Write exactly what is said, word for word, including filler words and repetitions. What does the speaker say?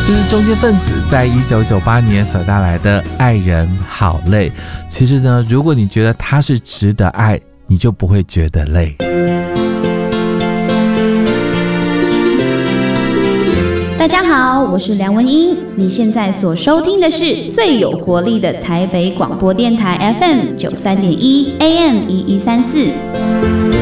这是中间分子在一九九八年所带来的《爱人好累》。其实呢，如果你觉得他是值得爱，你就不会觉得累。 大家好，我是梁文音，你现在所收听的是最有活力的台北广播电台 F M 九三点一 A M 一一三四。